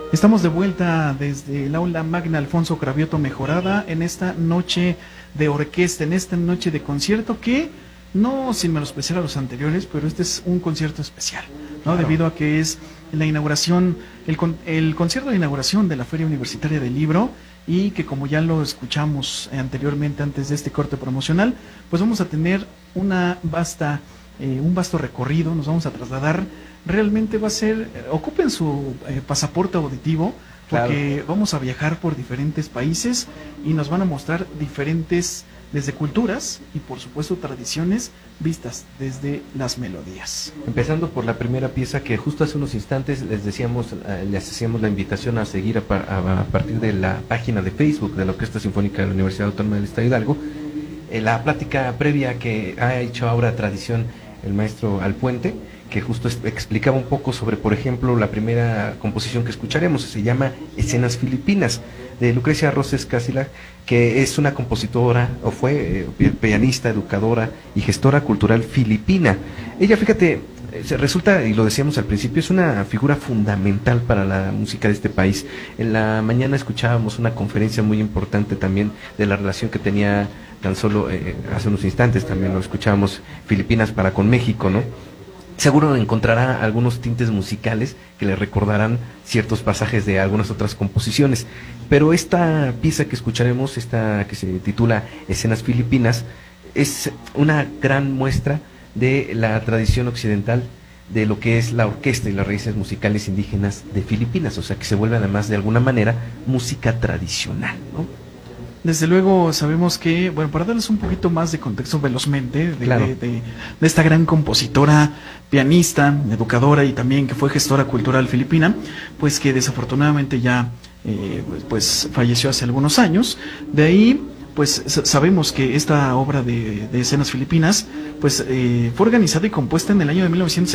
Estamos de vuelta desde el aula magna Alfonso Cravioto Mejorada en esta noche de orquesta, en esta noche de concierto que, no sin menospreciar a los anteriores, pero este es un concierto especial, ¿no? Claro. Debido a que es la inauguración, el concierto de inauguración de la Feria Universitaria del Libro, y que, como ya lo escuchamos anteriormente antes de este corte promocional, pues vamos a tener un vasto recorrido, nos vamos a trasladar. Realmente va a ser, ocupen su pasaporte auditivo, porque claro, vamos a viajar por diferentes países y nos van a mostrar diferentes, desde culturas y por supuesto tradiciones, vistas desde las melodías. Empezando por la primera pieza que justo hace unos instantes les hacíamos la invitación a seguir a partir de la página de Facebook de la Orquesta Sinfónica de la Universidad Autónoma del Estado de Hidalgo, la plática previa que ha hecho ahora tradición el maestro Alpuente, que justo explicaba un poco sobre, por ejemplo, la primera composición que escucharemos, se llama Escenas Filipinas, de Lucrecia Roses Casilag, que es una compositora, o fue pianista, educadora y gestora cultural filipina. Ella, fíjate, resulta, y lo decíamos al principio, es una figura fundamental para la música de este país. En la mañana escuchábamos una conferencia muy importante también de la relación que tenía tan solo hace unos instantes, también lo escuchábamos, Filipinas para con México, ¿no? Seguro encontrará algunos tintes musicales que le recordarán ciertos pasajes de algunas otras composiciones, pero esta pieza que escucharemos, esta que se titula Escenas Filipinas, es una gran muestra de la tradición occidental de lo que es la orquesta y las raíces musicales indígenas de Filipinas, o sea que se vuelve además de alguna manera música tradicional, ¿no? Desde luego sabemos que, bueno, para darles un poquito más de contexto velozmente de esta gran compositora, pianista, educadora y también que fue gestora cultural filipina, pues que desafortunadamente ya pues falleció hace algunos años. De ahí pues sabemos que esta obra de Escenas Filipinas pues fue organizada y compuesta en el año de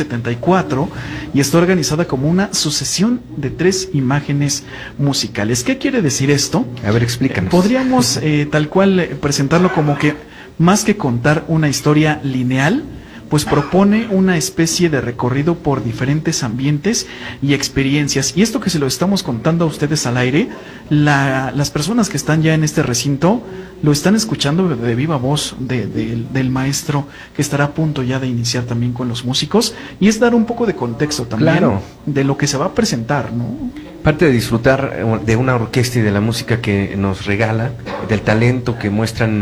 1974 y está organizada como una sucesión de 3 imágenes musicales. ¿Qué quiere decir esto? A ver, explícanos. Podríamos tal cual presentarlo como que más que contar una historia lineal, pues propone una especie de recorrido por diferentes ambientes y experiencias. Y esto que se lo estamos contando a ustedes al aire, las personas que están ya en este recinto lo están escuchando de viva voz del maestro que estará a punto ya de iniciar también con los músicos, y es dar un poco de contexto también de lo que se va a presentar, ¿no? Parte de disfrutar de una orquesta y de la música que nos regala, del talento que muestran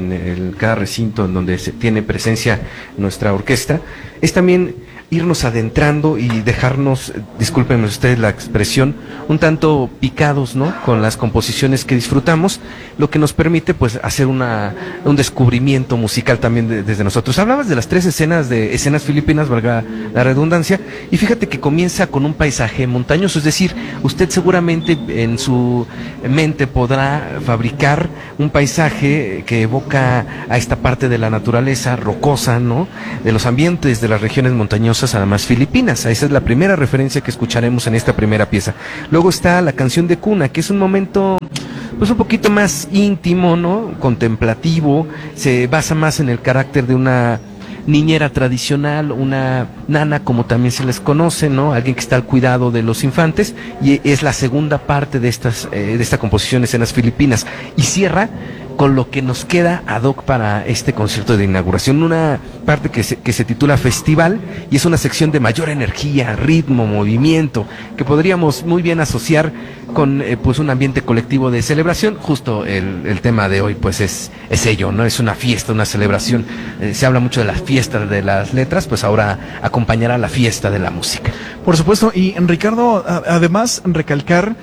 en cada recinto en donde se tiene presencia nuestra orquesta, es también irnos adentrando y dejarnos, discúlpenme ustedes la expresión, un tanto picados, ¿no?, con las composiciones que disfrutamos, lo que nos permite pues hacer un descubrimiento musical también desde nosotros. Hablabas de las 3 escenas filipinas, valga la redundancia, y fíjate que comienza con un paisaje montañoso, es decir, usted seguramente en su mente podrá fabricar un paisaje que evoca a esta parte de la naturaleza rocosa, ¿no?, de los ambientes de las regiones montañosas, además filipinas. Esa es la primera referencia que escucharemos en esta primera pieza. Luego está la canción de cuna, que es un momento pues un poquito más íntimo, ¿no?, contemplativo, se basa más en el carácter de una niñera tradicional, una nana como también se les conoce, ¿no?, alguien que está al cuidado de los infantes, y es la segunda parte de esta composición Escenas Filipinas, y cierra con lo que nos queda ad hoc para este concierto de inauguración, una parte que se titula Festival, y es una sección de mayor energía, ritmo, movimiento, que podríamos muy bien asociar con pues un ambiente colectivo de celebración. Justo el tema de hoy pues es ello, ¿no? Es una fiesta, una celebración. Se habla mucho de la fiesta de las letras, pues ahora acompañará la fiesta de la música. Por supuesto, y Ricardo, además recalcar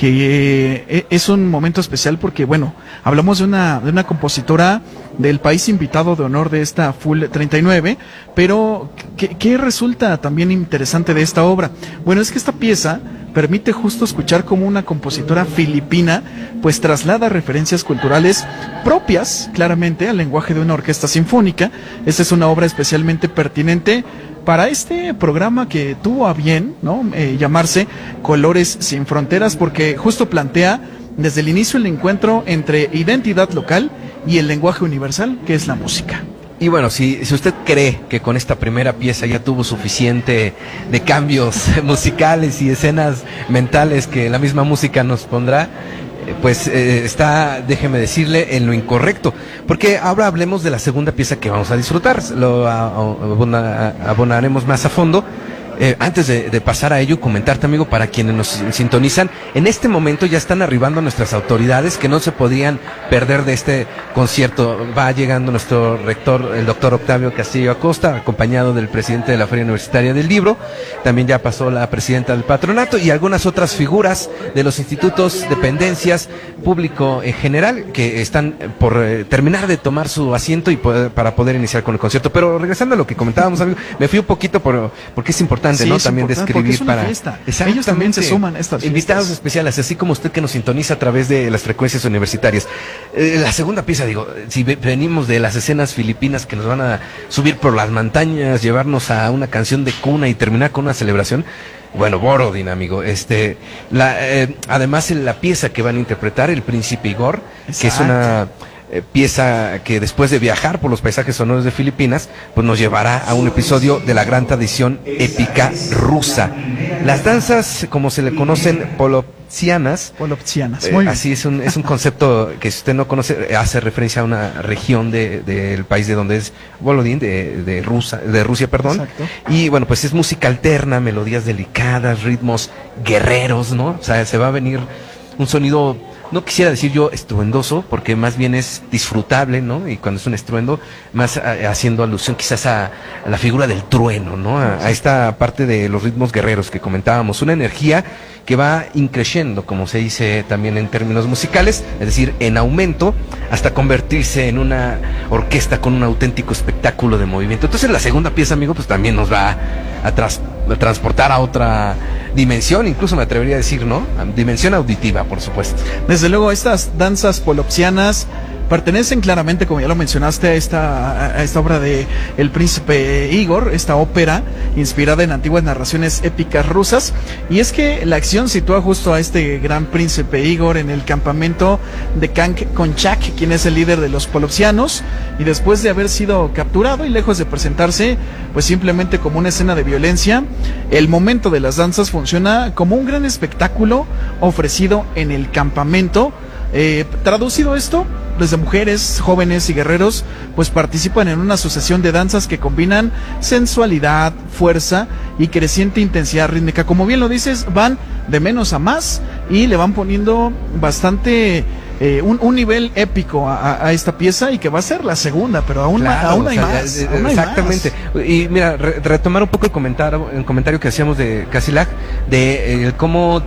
que es un momento especial porque, bueno, hablamos de una compositora del país invitado de honor de esta Full 39, pero ¿qué resulta también interesante de esta obra? Bueno, es que esta pieza permite justo escuchar cómo una compositora filipina pues traslada referencias culturales propias, claramente, al lenguaje de una orquesta sinfónica. Esta es una obra especialmente pertinente para este programa que tuvo a bien, ¿no?, llamarse Colores sin Fronteras, porque justo plantea desde el inicio el encuentro entre identidad local y el lenguaje universal, que es la música. Y bueno, si usted cree que con esta primera pieza ya tuvo suficiente de cambios musicales y escenas mentales que la misma música nos pondrá, pues está, déjeme decirle, en lo incorrecto. Porque ahora hablemos de la segunda pieza que vamos a disfrutar. Lo abonaremos más a fondo. Antes de pasar a ello, comentarte, amigo, para quienes nos sintonizan, en este momento ya están arribando nuestras autoridades que no se podían perder de este concierto. Va llegando nuestro rector, el doctor Octavio Castillo Acosta, acompañado del presidente de la Feria Universitaria del Libro. También ya pasó la presidenta del patronato y algunas otras figuras de los institutos, dependencias, público en general, que están por terminar de tomar su asiento y para poder iniciar con el concierto. Pero regresando a lo que comentábamos, amigo, me fui un poquito porque es importante, sí, ¿no? También describir es una para fiesta. Ellos también se suman a estas invitados fiestas especiales, así como usted que nos sintoniza a través de las frecuencias universitarias. La segunda pieza, digo, si venimos de las escenas filipinas que nos van a subir por las montañas, llevarnos a una canción de cuna y terminar con una celebración. Bueno, Borodín, amigo, además la pieza que van a interpretar, El Príncipe Igor, que es una pieza que después de viajar por los paisajes sonoros de Filipinas, pues nos llevará a un episodio de la gran tradición épica rusa. Las danzas, como se le conocen, polovtsianas, muy bien. así es un concepto que si usted no conoce, hace referencia a una región del país de donde es Borodín, de Rusia, perdón. Exacto. Y bueno, pues es música alterna, melodías delicadas, ritmos guerreros, ¿no? O sea, se va a venir un sonido, no quisiera decir yo estruendoso, porque más bien es disfrutable, ¿no? Y cuando es un estruendo, más haciendo alusión quizás a la figura del trueno, ¿no? A esta parte de los ritmos guerreros que comentábamos. Una energía que va increciendo, como se dice también en términos musicales, es decir, en aumento, hasta convertirse en una orquesta con un auténtico espectáculo de movimiento. Entonces la segunda pieza, amigo, pues también nos va a transportar a otra dimensión, incluso me atrevería a decir, ¿no? Dimensión auditiva, por supuesto. Desde luego, estas danzas polovtsianas pertenecen claramente, como ya lo mencionaste, a esta obra de El Príncipe Igor, esta ópera inspirada en antiguas narraciones épicas rusas. Y es que la acción sitúa justo a este gran príncipe Igor en el campamento de Kang Konchak, quien es el líder de los polovtsianos, y después de haber sido capturado y lejos de presentarse pues simplemente como una escena de violencia, el momento de las danzas funciona como un gran espectáculo ofrecido en el campamento. Traducido esto, desde mujeres, jóvenes y guerreros pues participan en una sucesión de danzas que combinan sensualidad, fuerza y creciente intensidad rítmica. Como bien lo dices, van de menos a más y le van poniendo bastante un nivel épico a esta pieza, y que va a ser la segunda, pero aún hay más. Exactamente. Y mira, retomar un poco el comentario que hacíamos de Casilag, de cómo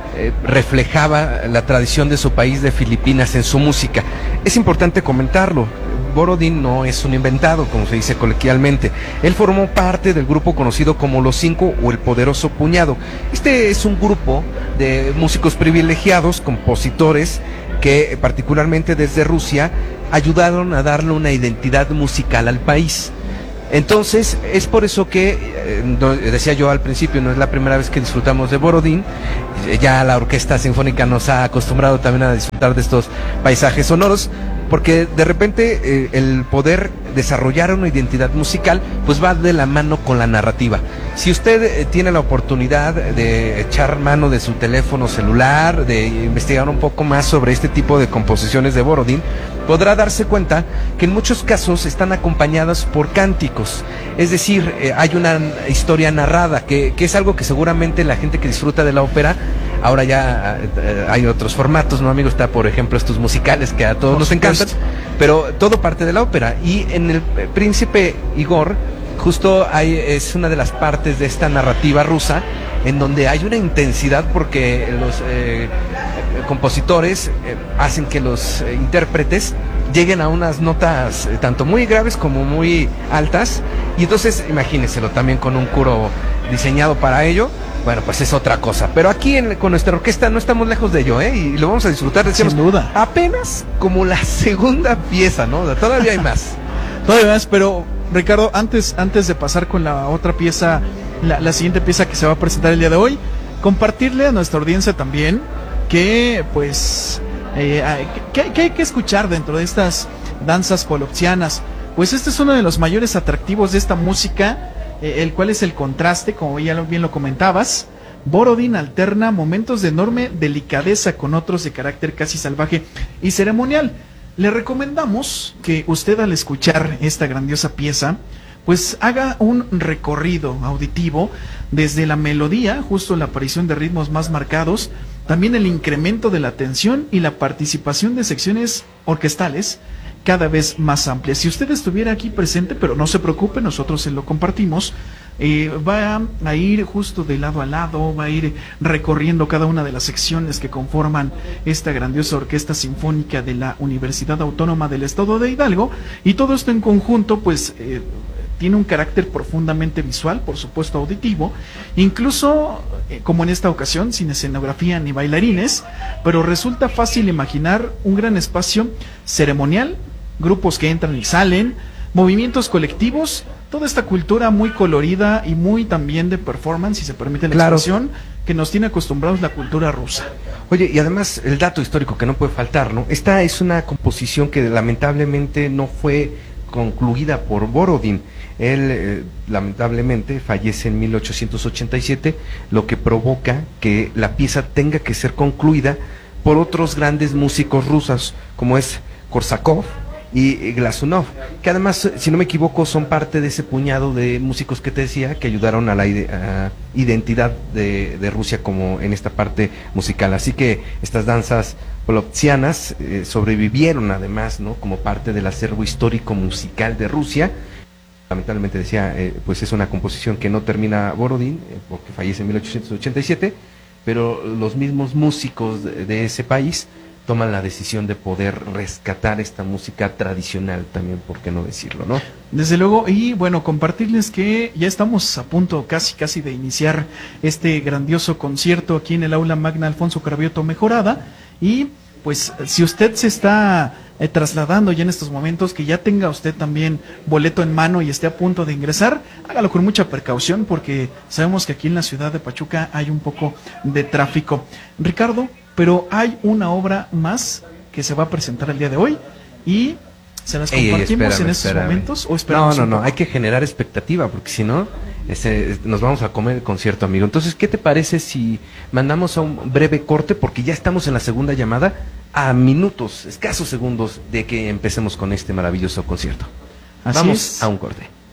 reflejaba la tradición de su país, de Filipinas, en su música. Es importante comentarlo. Borodín no es un inventado, como se dice coloquialmente. Él formó parte del grupo conocido como Los Cinco o El Poderoso Puñado. Este es un grupo de músicos privilegiados, compositores, que particularmente desde Rusia ayudaron a darle una identidad musical al país. Entonces, es por eso que, decía yo al principio, no es la primera vez que disfrutamos de Borodín. Ya la Orquesta Sinfónica nos ha acostumbrado también a disfrutar de estos paisajes sonoros, porque de repente el poder desarrollar una identidad musical pues va de la mano con la narrativa. Si usted tiene la oportunidad de echar mano de su teléfono celular, de investigar un poco más sobre este tipo de composiciones de Borodín, podrá darse cuenta que en muchos casos están acompañadas por cánticos. Es decir, hay una historia narrada, que es algo que seguramente la gente que disfruta de la ópera, ahora ya hay otros formatos, ¿no, amigo? Está, por ejemplo, estos musicales que a todos nos encantan, pero todo parte de la ópera. Y en El Príncipe Igor, justo es una de las partes de esta narrativa rusa en donde hay una intensidad, porque los compositores hacen que los intérpretes lleguen a unas notas tanto muy graves como muy altas, y entonces imagínenselo también con un coro diseñado para ello. Bueno, pues es otra cosa. Pero aquí con nuestra orquesta no estamos lejos de ello, ¿eh? Y lo vamos a disfrutar, decíamos, sin duda. Apenas como la segunda pieza, ¿no? Todavía hay más. Todavía más, pero Ricardo, antes de pasar con la otra pieza, la siguiente pieza que se va a presentar el día de hoy, compartirle a nuestra audiencia también que, pues, que hay que escuchar dentro de estas danzas polovtsianas. pues este es uno de los mayores atractivos de esta música, el cual es el contraste, como ya bien lo comentabas. Borodín alterna momentos de enorme delicadeza con otros de carácter casi salvaje y ceremonial. Le recomendamos que usted, al escuchar esta grandiosa pieza, pues haga un recorrido auditivo desde la melodía, justo la aparición de ritmos más marcados, también el incremento de la tensión y la participación de secciones orquestales cada vez más amplias. Si usted estuviera aquí presente, pero no se preocupe, nosotros se lo compartimos, va a ir justo de lado a lado, va a ir recorriendo cada una de las secciones que conforman esta grandiosa orquesta sinfónica de la Universidad Autónoma del Estado de Hidalgo, y todo esto en conjunto pues tiene un carácter profundamente visual, por supuesto auditivo, incluso como en esta ocasión sin escenografía ni bailarines, pero resulta fácil imaginar un gran espacio ceremonial, grupos que entran y salen, movimientos colectivos, toda esta cultura muy colorida y muy también de performance, si se permite la expresión, que nos tiene acostumbrados la cultura rusa. Oye, y además el dato histórico que no puede faltar, ¿no? Esta es una composición que lamentablemente no fue concluida por Borodín. Él lamentablemente fallece en 1887, lo que provoca que la pieza tenga que ser concluida por otros grandes músicos rusos, como es Korsakov y Glazunov, que además, si no me equivoco, son parte de ese puñado de músicos que te decía que ayudaron a la identidad de Rusia como en esta parte musical. Así que estas danzas polovtsianas sobrevivieron además, ¿no?, como parte del acervo histórico musical de Rusia. Lamentablemente decía, pues es una composición que no termina Borodín, porque fallece en 1887, pero los mismos músicos de ese país toman la decisión de poder rescatar esta música tradicional también, ¿por qué no decirlo, no? Desde luego, y bueno, compartirles que ya estamos a punto casi de iniciar este grandioso concierto aquí en el Aula Magna Alfonso Cravioto Mejorada, y pues si usted se está trasladando ya en estos momentos, que ya tenga usted también boleto en mano y esté a punto de ingresar, hágalo con mucha precaución porque sabemos que aquí en la ciudad de Pachuca hay un poco de tráfico. Ricardo, pero hay una obra más que se va a presentar el día de hoy y se las compartimos en estos momentos, o esperamos. No, hay que generar expectativa porque si no nos vamos a comer el concierto, amigo. Entonces, ¿qué te parece si mandamos a un breve corte? Porque ya estamos en la segunda llamada, a minutos, escasos segundos de que empecemos con este maravilloso concierto. Vamos a un corte.